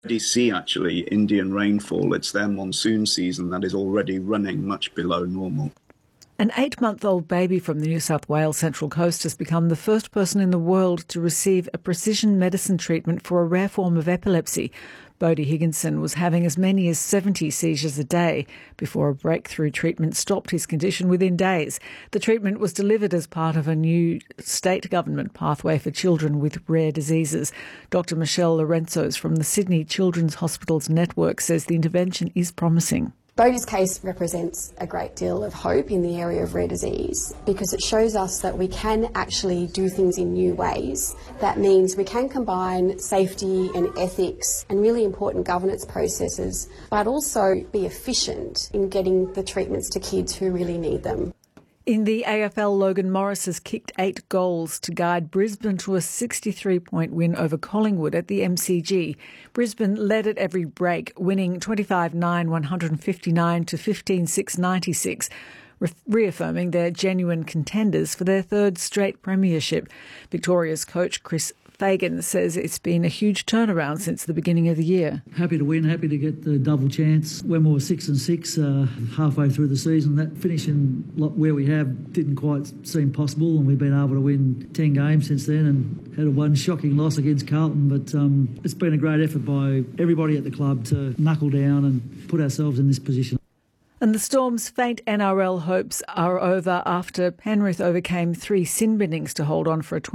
See actually Indian rainfall. It's their monsoon season that is already running much below normal. An 8-month-old baby from the New South Wales Central Coast has become the first person in the world to receive a precision medicine treatment for a rare form of epilepsy. Bodie Higginson was having as many as 70 seizures a day before a breakthrough treatment stopped his condition within days. The treatment was delivered as part of a new state government pathway for children with rare diseases. Dr Michelle Lorenzos from the Sydney Children's Hospitals Network says the intervention is promising. Bodie's case represents a great deal of hope in the area of rare disease because it shows us that we can actually do things in new ways. That means we can combine safety and ethics and really important governance processes, but also be efficient in getting the treatments to kids who really need them. In the AFL, Logan Morris has kicked 8 goals to guide Brisbane to a 63-point win over Collingwood at the MCG. Brisbane led at every break, winning 25-9, 159 to 15-6, 96, reaffirming their genuine contenders for their third straight premiership. Victoria's coach Chris Fagan says it's been a huge turnaround since the beginning of the year. Happy to win, happy to get the double chance. When we were 6-6 halfway through the season, that finishing where we have didn't quite seem possible, and we've been able to win 10 games since then and had a one shocking loss against Carlton. But it's been a great effort by everybody at the club to knuckle down and put ourselves in this position. And the Storm's faint NRL hopes are over after Penrith overcame 3 sin binnings to hold on for a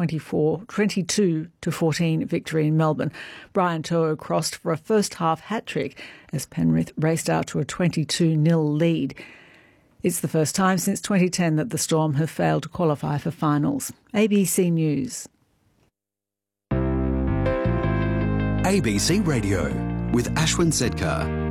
22-14 victory in Melbourne. Brian To'o crossed for a first-half hat-trick as Penrith raced out to a 22-0 lead. It's the first time since 2010 that the Storm have failed to qualify for finals. ABC News. ABC Radio with Ashwin Sedkar.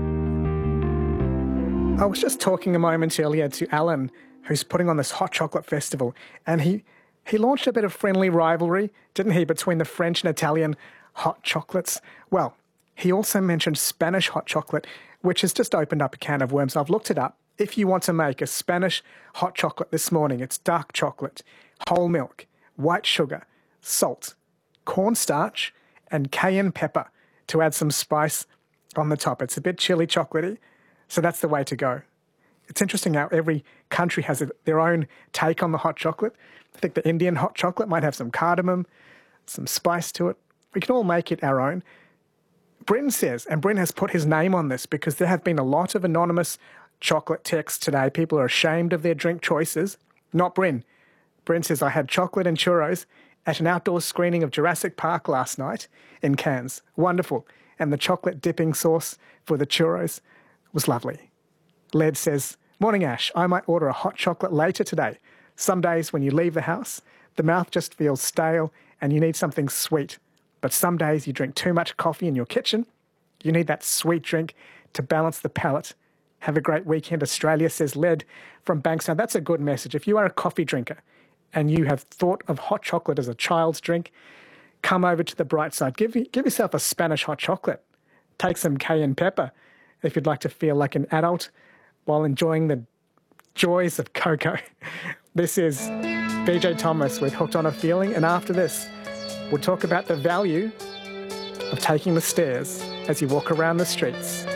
I was just talking a moment earlier to Alan, who's putting on this hot chocolate festival, and he launched a bit of friendly rivalry, didn't he, between the French and Italian hot chocolates? Well, he also mentioned Spanish hot chocolate, which has just opened up a can of worms. I've looked it up. If you want to make a Spanish hot chocolate this morning, it's dark chocolate, whole milk, white sugar, salt, cornstarch, and cayenne pepper to add some spice on the top. It's a bit chilly chocolatey. So that's the way to go. It's interesting how every country has their own take on the hot chocolate. I think the Indian hot chocolate might have some cardamom, some spice to it. We can all make it our own. Bryn says, and Bryn has put his name on this because there have been a lot of anonymous chocolate texts today. People are ashamed of their drink choices. Not Bryn. Bryn says, I had chocolate and churros at an outdoor screening of Jurassic Park last night in Cairns. Wonderful. And the chocolate dipping sauce for the churros was lovely. Led says, Morning Ash, I might order a hot chocolate later today. Some days when you leave the house, the mouth just feels stale and you need something sweet. But some days you drink too much coffee in your kitchen. You need that sweet drink to balance the palate. Have a great weekend, Australia, says Led from Bankstown. That's a good message. If you are a coffee drinker and you have thought of hot chocolate as a child's drink, come over to the bright side. Give yourself a Spanish hot chocolate. Take some cayenne pepper if you'd like to feel like an adult while enjoying the joys of cocoa. This is BJ Thomas with Hooked on a Feeling, and after this, we'll talk about the value of taking the stairs as you walk around the streets.